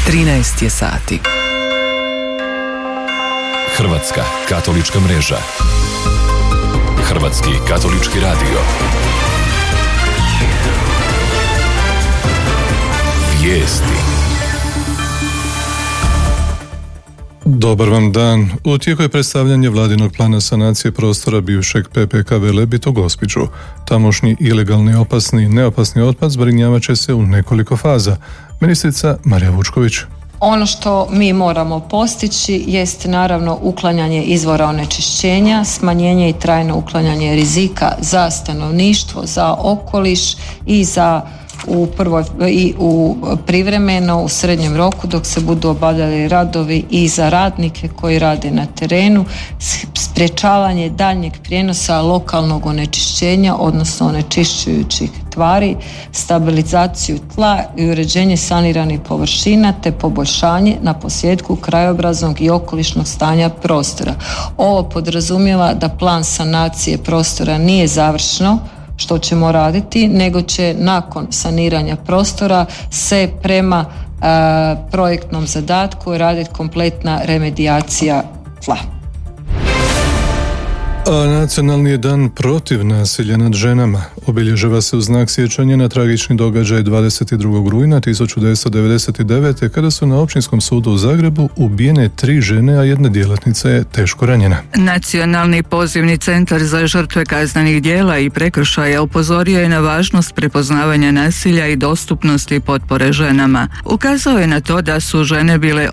13 je sati. Hrvatska katolička mreža. Hrvatski katolički radio. Vijesti. Dobar vam dan. U tijeku je predstavljanje vladinog plana sanacije prostora bivšeg PPK Velebit u Gospiću. Tamošnji ilegalni, opasni i neopasni otpad zbrinjavat će se u nekoliko faza. Ministrica Marija Vučković. Ono što mi moramo postići jest naravno uklanjanje izvora onečišćenja, smanjenje i trajno uklanjanje rizika za stanovništvo, za okoliš i u privremeno u srednjem roku dok se budu obavljali radovi i za radnike koji rade na terenu, sprječavanje daljnjeg prijenosa lokalnog onečišćenja, odnosno onečišćujućih tvari, stabilizaciju tla i uređenje saniranih površina te poboljšanje na posljetku krajobraznog i okolišnog stanja prostora. Ovo podrazumijeva da plan sanacije prostora nije završno što ćemo raditi, nego će nakon saniranja prostora se prema projektnom zadatku raditi kompletna remedijacija tla. A Nacionalni je dan protiv nasilja nad ženama. Obilježava se u znak sjećanja na tragični događaj 22. rujna 1999. kada su na Općinskom sudu u Zagrebu ubijene 3 žene, a jedna djelatnica je teško ranjena. Nacionalni pozivni centar za žrtve kaznenih djela i prekršaja upozorio je na važnost prepoznavanja nasilja i dostupnosti potpore ženama. Ukazao je na to da su žene bile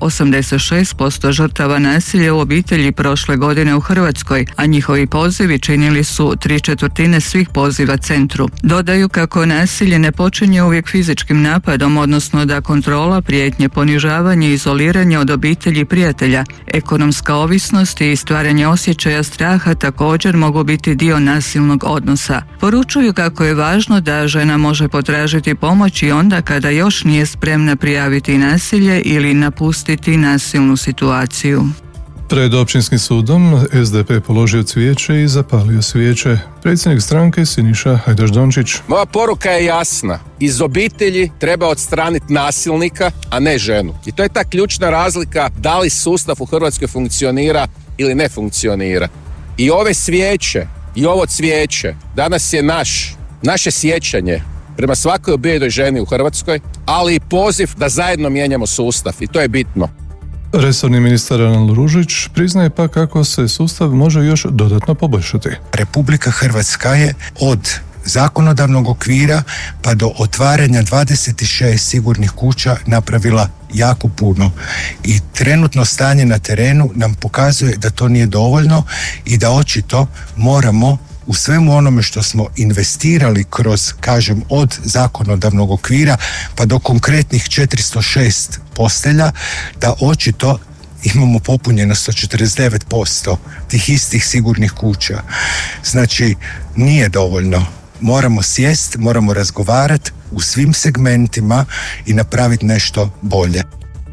86% žrtava nasilja u obitelji prošle godine u Hrvatskoj, a njihovi pozivi činili su 3/4 svih poziva centru. Dodaju kako nasilje ne počinje uvijek fizičkim napadom, odnosno da kontrola, prijetnje, ponižavanje i izoliranje od obitelji i prijatelja, ekonomska ovisnost i stvaranje osjećaja straha također mogu biti dio nasilnog odnosa. Poručuju kako je važno da žena može potražiti pomoć i onda kada još nije spremna prijaviti nasilje ili napustiti nasilnu situaciju. Pred Općinskim sudom SDP položio cvijeće i zapalio svijeće. Predsjednik stranke Siniša Hajdaš-Dončić. Moja poruka je jasna. Iz obitelji treba odstraniti nasilnika, a ne ženu. I to je ta ključna razlika da li sustav u Hrvatskoj funkcionira ili ne funkcionira. I ove svijeće i ovo cvijeće danas je naše sjećanje prema svakoj ubijenoj ženi u Hrvatskoj, ali i poziv da zajedno mijenjamo sustav i to je bitno. Resorni ministar Ranal Ružić priznaje pa kako se sustav može još dodatno poboljšati. Republika Hrvatska je od zakonodavnog okvira pa do otvaranja 26 sigurnih kuća napravila jako puno i trenutno stanje na terenu nam pokazuje da to nije dovoljno i da očito moramo u svemu onome što smo investirali kroz, kažem, od zakonodavnog okvira pa do konkretnih 406 postelja, da očito imamo popunjenost od 49% tih istih sigurnih kuća. Znači, nije dovoljno. Moramo sjest, moramo razgovarati u svim segmentima i napraviti nešto bolje.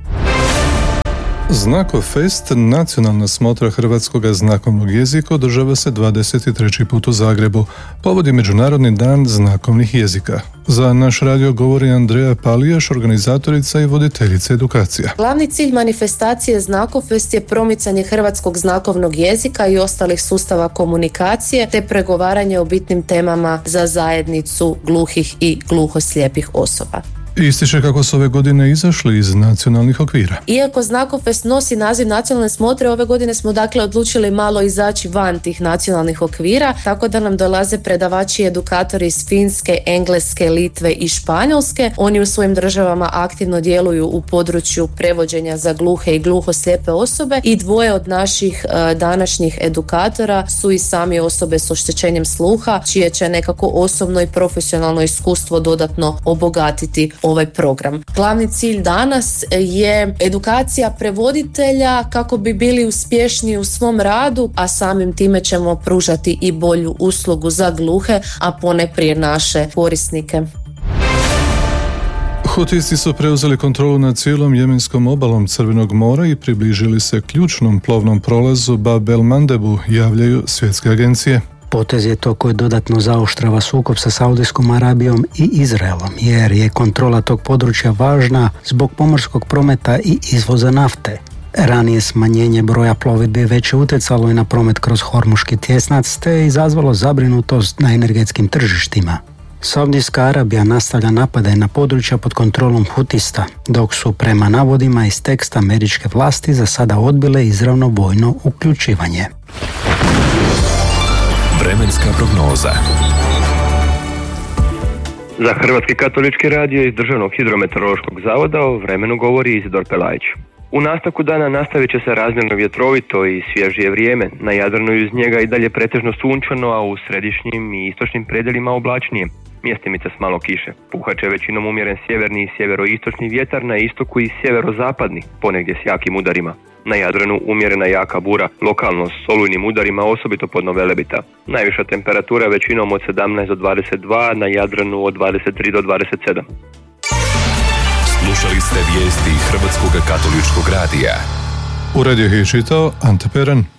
Znakofest, nacionalna smotra hrvatskog znakovnog jezika, održava se 23. put u Zagrebu. Povod je Međunarodni dan znakovnih jezika. Za naš radio govori Andreja Palijaš, organizatorica i voditeljica edukacija. Glavni cilj manifestacije Znakofest je promicanje hrvatskog znakovnog jezika i ostalih sustava komunikacije te pregovaranje o bitnim temama za zajednicu gluhih i gluhoslijepih osoba. Ističe kako su ove godine izašli iz nacionalnih okvira. Iako Znakofest nosi naziv nacionalne smotre, ove godine smo odlučili malo izaći van tih nacionalnih okvira, tako da nam dolaze predavači i edukatori iz Finske, Engleske, Litve i Španjolske. Oni u svojim državama aktivno djeluju u području prevođenja za gluhe i gluhoslijepe osobe i 2 od naših današnjih edukatora su i sami osobe s oštećenjem sluha, čije će nekako osobno i profesionalno iskustvo dodatno obogatiti ovaj program. Glavni cilj danas je edukacija prevoditelja kako bi bili uspješniji u svom radu, a samim time ćemo pružati i bolju uslugu za gluhe, a ponajprije naše korisnike. Hutisti su preuzeli kontrolu nad cijelom jemenskom obalom Crvenog mora i približili se ključnom plovnom prolazu Bab el Mandebu, javljaju svjetske agencije. Potez je to koji dodatno zaoštrava sukob sa Saudijskom Arabijom i Izraelom, jer je kontrola tog područja važna zbog pomorskog prometa i izvoza nafte. Ranije smanjenje broja plovidbi već je utjecalo i na promet kroz Hormuški tjesnac, te je izazvalo zabrinutost na energetskim tržištima. Saudijska Arabija nastavlja napade na područja pod kontrolom Hutista, dok su prema navodima iz teksta američke vlasti za sada odbile izravno vojno uključivanje. Vremenska prognoza. Za Hrvatski katolički radio iz Državnog hidrometeorološkog zavoda o vremenu govori Izidor Pelajić. U nastavku dana nastavit će se razmjerno vjetrovito i svježije vrijeme. Na Jadranu i uz njega i dalje pretežno sunčano, a u središnjim i istočnim predjelima oblačnije. Mjestimice s malo kiše. Puhat će većinom umjeren sjeverni i sjeveroistočni vjetar, na istoku i sjeverozapadni, ponegdje s jakim udarima. Na Jadranu umjerena jaka bura, lokalno s olujnim udarima, osobito pod Novelebita. Najviša temperatura većinom od 17 do 22, na Jadranu od 23 do 27. Slušali ste vijesti Hrvatskog katoličkog radija. Ured je čitao Ante Peren.